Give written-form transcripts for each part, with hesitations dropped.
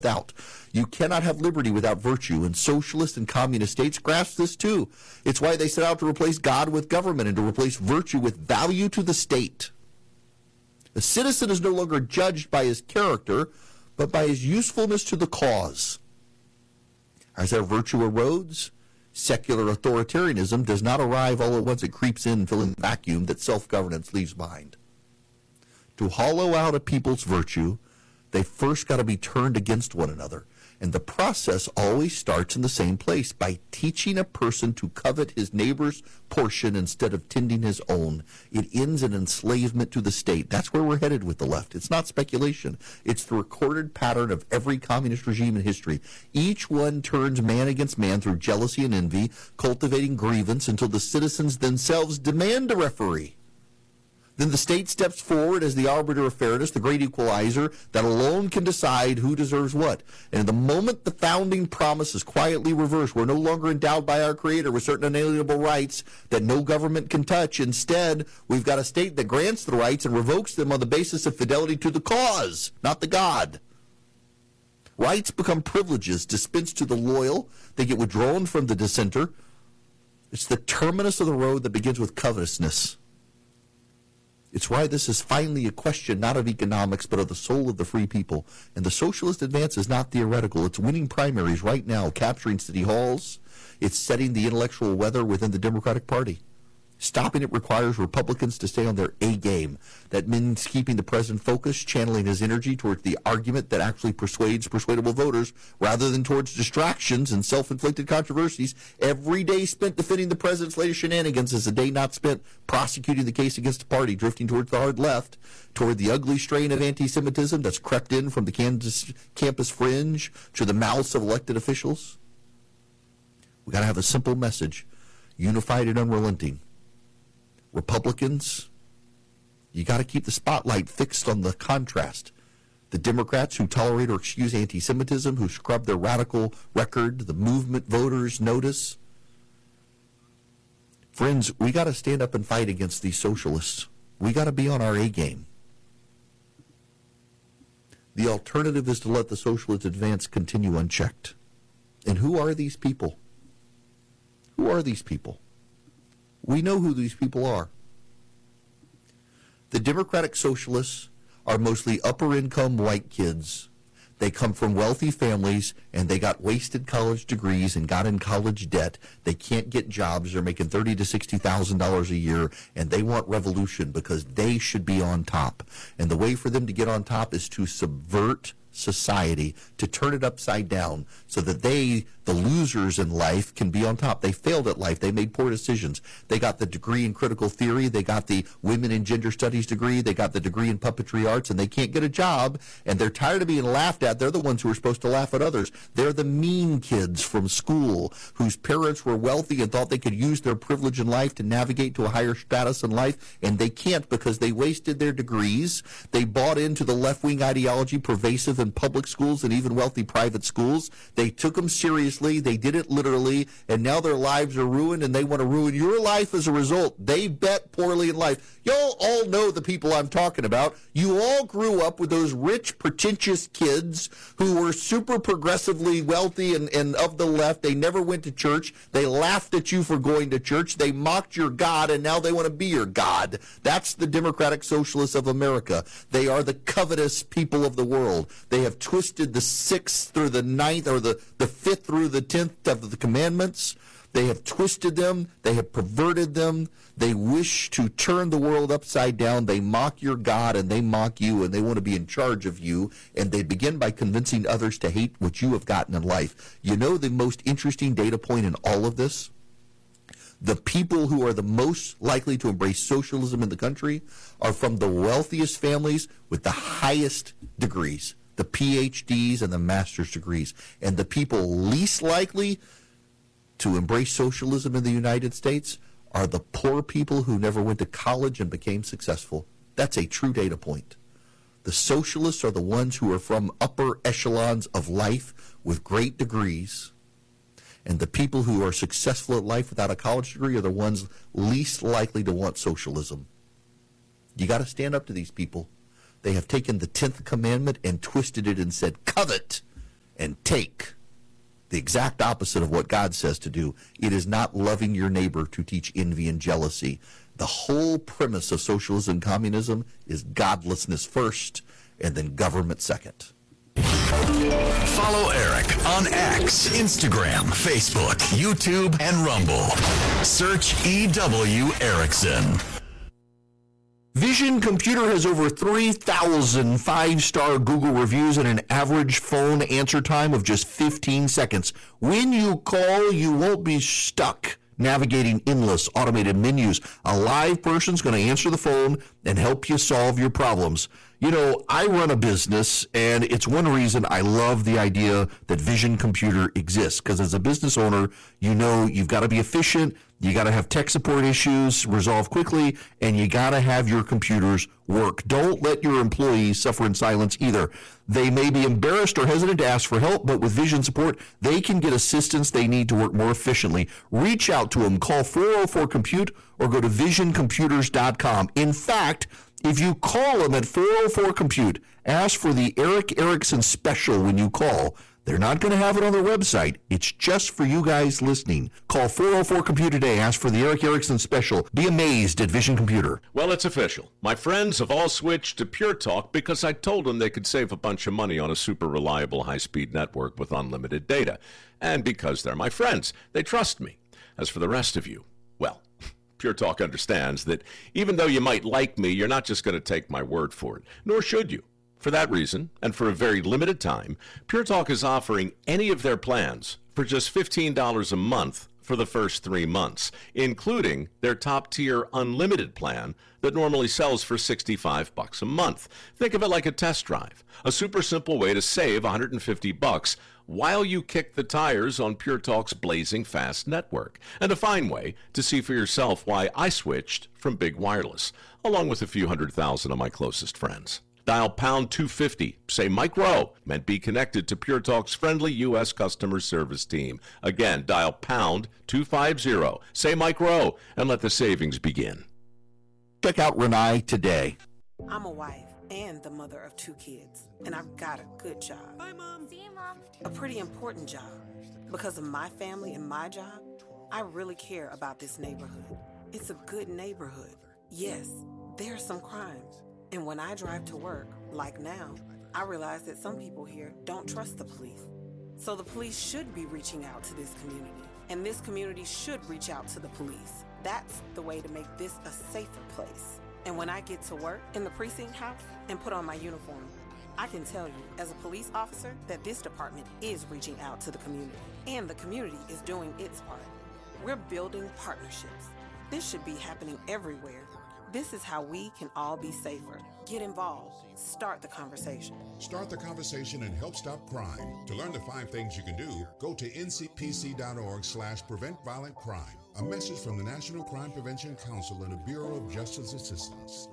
out. You cannot have liberty without virtue, and socialist and communist states grasp this too. It's why they set out to replace God with government and to replace virtue with value to the state. A citizen is no longer judged by his character, but by his usefulness to the cause. As our virtue erodes, secular authoritarianism does not arrive all at once. It creeps in, filling the vacuum that self-governance leaves behind. To hollow out a people's virtue, they first got to be turned against one another. And the process always starts in the same place, by teaching a person to covet his neighbor's portion instead of tending his own. It ends in enslavement to the state. That's where we're headed with the left. It's not speculation. It's the recorded pattern of every communist regime in history. Each one turns man against man through jealousy and envy, cultivating grievance until the citizens themselves demand a referee. Then the state steps forward as the arbiter of fairness, the great equalizer that alone can decide who deserves what. And the moment the founding promise is quietly reversed, we're no longer endowed by our Creator with certain inalienable rights that no government can touch. Instead, we've got a state that grants the rights and revokes them on the basis of fidelity to the cause, not the God. Rights become privileges dispensed to the loyal. They get withdrawn from the dissenter. It's the terminus of the road that begins with covetousness. It's why this is finally a question not of economics, but of the soul of the free people. And the socialist advance is not theoretical. It's winning primaries right now, capturing city halls. It's setting the intellectual weather within the Democratic Party. Stopping it requires Republicans to stay on their A game. That means keeping the president focused, channeling his energy towards the argument that actually persuades persuadable voters, rather than towards distractions and self-inflicted controversies. Every day spent defending the president's latest shenanigans is a day not spent prosecuting the case against the party, drifting towards the hard left, toward the ugly strain of anti-Semitism that's crept in from the Kansas campus fringe to the mouths of elected officials. We've got to have a simple message, unified and unrelenting. Republicans, you got to keep the spotlight fixed on the contrast. The Democrats who tolerate or excuse anti-Semitism, who scrub their radical record, the movement voters notice. Friends, we got to stand up and fight against these socialists. We got to be on our A game. The alternative is to let the socialist advance continue unchecked. And who are these people? Who are these people? We know who these people are. The Democratic Socialists are mostly upper-income white kids. They come from wealthy families, and they got wasted college degrees and got in college debt. They can't get jobs. They're making $30,000 to $60,000 a year, and they want revolution because they should be on top. And the way for them to get on top is to subvert society, to turn it upside down so that they, the losers in life, can be on top. They failed at life. They made poor decisions. They got the degree in critical theory. They got the women and gender studies degree. They got the degree in puppetry arts, and they can't get a job, and they're tired of being laughed at. They're the ones who are supposed to laugh at others. They're the mean kids from school whose parents were wealthy and thought they could use their privilege in life to navigate to a higher status in life, and they can't because they wasted their degrees. They bought into the left-wing ideology pervasive in public schools and even wealthy private schools. They took them seriously. They did it literally, and now their lives are ruined, and they want to ruin your life as a result. They bet poorly in life. Y'all all know the people I'm talking about. You all grew up with those rich, pretentious kids who were super progressively wealthy and of the left. They never went to church. They laughed at you for going to church. They mocked your God, and now they want to be your God. That's the Democratic Socialists of America. They are the covetous people of the world. They have twisted the 6th through the 9th, or the 5th through the 10th of the commandments. They have twisted them. They have perverted them. They wish to turn the world upside down. They mock your God, and they mock you, and they want to be in charge of you. And they begin by convincing others to hate what you have gotten in life. You know the most interesting data point in all of this? The people who are the most likely to embrace socialism in the country are from the wealthiest families with the highest degrees, the PhDs and the master's degrees. And the people least likely to embrace socialism in the United States are the poor people who never went to college and became successful. That's a true data point. The socialists are the ones who are from upper echelons of life with great degrees, and the people who are successful at life without a college degree are the ones least likely to want socialism. You got to stand up to these people. They have taken the 10th commandment and twisted it and said, covet and take the exact opposite of what God says to do. It is not loving your neighbor to teach envy and jealousy. The whole premise of socialism and communism is godlessness first and then government second. Follow Eric on X, Instagram, Facebook, YouTube, and Rumble. Search E.W. Erickson. Vision Computer has over 3,000 five-star Google reviews and an average phone answer time of just 15 seconds. When you call, you won't be stuck navigating endless automated menus. A live person's going to answer the phone and help you solve your problems. You know, I run a business, and it's one reason I love the idea that Vision Computer exists, because as a business owner, you know you've got to be efficient, you got to have tech support issues resolved quickly, and you got to have your computers work. Don't let your employees suffer in silence either. They may be embarrassed or hesitant to ask for help, but with Vision support, they can get assistance they need to work more efficiently. Reach out to them. Call 404-COMPUTE or go to visioncomputers.com. In fact, if you call them at 404-COMPUTE, ask for the Eric Erickson special when you call. They're not going to have it on their website. It's just for you guys listening. Call 404-COMPUTE today. Ask for the Eric Erickson special. Be amazed at Vision Computer. Well, it's official. My friends have all switched to Pure Talk because I told them they could save a bunch of money on a super reliable high-speed network with unlimited data. And because they're my friends, they trust me. As for the rest of you, well, Pure Talk understands that even though you might like me, you're not just going to take my word for it, nor should you. For that reason, and for a very limited time, Pure Talk is offering any of their plans for just $15 a month for the first 3 months, including their top-tier unlimited plan that normally sells for $65 a month. Think of it like a test drive, a super simple way to save $150 while you kick the tires on Pure Talk's blazing fast network, and a fine way to see for yourself why I switched from big wireless, along with a few 100,000 of my closest friends. Dial pound 250, say Mike Rowe, and be connected to Pure Talk's friendly U.S. customer service team. Again, dial pound 250, say Mike Rowe, and let the savings begin. Check out Renee today. I'm a wife and the mother of 2 kids, and I've got a good job. Bye, Mom. See you, Mom. A pretty important job. Because of my family and my job, I really care about this neighborhood. It's a good neighborhood. Yes, there are some crimes. And when I drive to work, like now, I realize that some people here don't trust the police. So the police should be reaching out to this community, and this community should reach out to the police. That's the way to make this a safer place. And when I get to work in the precinct house and put on my uniform, I can tell you, as a police officer, that this department is reaching out to the community, and the community is doing its part. We're building partnerships. This should be happening everywhere. This is how we can all be safer. Get involved. Start the conversation. Start the conversation and help stop crime. To learn the 5 things you can do, go to ncpc.org/prevent violent crime. A message from the National Crime Prevention Council and the Bureau of Justice Assistance.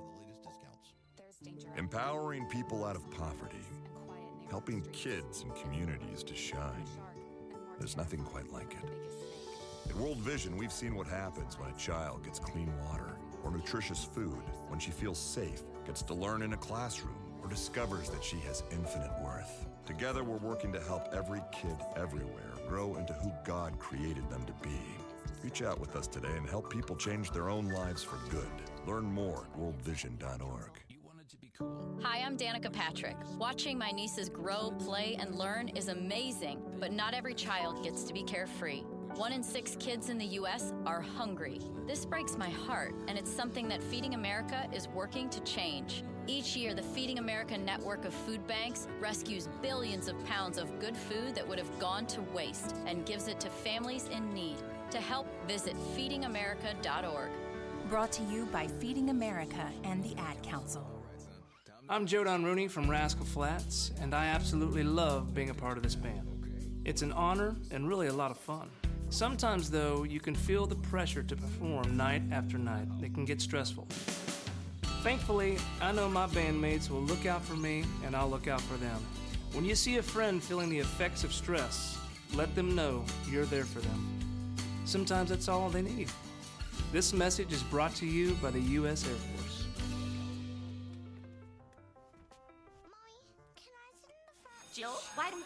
Empowering people out of poverty. Helping kids and communities to shine. There's nothing quite like it. At World Vision, we've seen what happens when a child gets clean water or nutritious food, when she feels safe, gets to learn in a classroom, or discovers that she has infinite worth. Together, we're working to help every kid everywhere grow into who God created them to be. Reach out with us today and help people change their own lives for good. Learn more at worldvision.org. Hi, I'm Danica Patrick. Watching my nieces grow, play, and learn is amazing, but not every child gets to be carefree. 1 in 6 kids in the U.S. are hungry. This breaks my heart, and it's something that Feeding America is working to change. Each year, the Feeding America network of food banks rescues billions of pounds of good food that would have gone to waste and gives it to families in need. To help, visit feedingamerica.org. Brought to you by Feeding America and the Ad Council. I'm Jodan Rooney from Rascal Flatts, and I absolutely love being a part of this band. It's an honor and really a lot of fun. Sometimes, though, you can feel the pressure to perform night after night. It can get stressful. Thankfully, I know my bandmates will look out for me, and I'll look out for them. When you see a friend feeling the effects of stress, let them know you're there for them. Sometimes that's all they need. This message is brought to you by the U.S. Air Force. Jill, why don't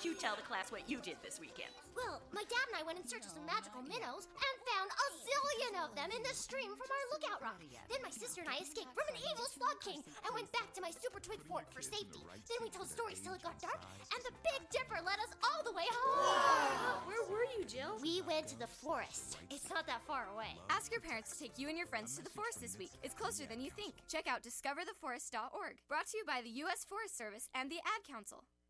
you tell the class what you did this weekend? Well, my dad and I went in search of some magical minnows and found a zillion of them in the stream from our lookout rock. Then my sister and I escaped from an evil slug king and went back to my super twig fort for safety. Then we told stories till it got dark, and the Big Dipper led us all the way home. Where were you, Jill? We went to the forest. It's not that far away. Ask your parents to take you and your friends to the forest this week. It's closer than you think. Check out discovertheforest.org. Brought to you by the U.S. Forest Service and the Ad Council.